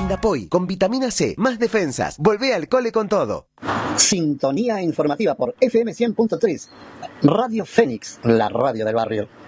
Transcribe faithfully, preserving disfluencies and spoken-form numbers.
Indapoy, con vitamina C, más defensas. Volvé al cole con todo. Sintonía informativa por F M cien punto tres. Radio Fénix, la radio del barrio.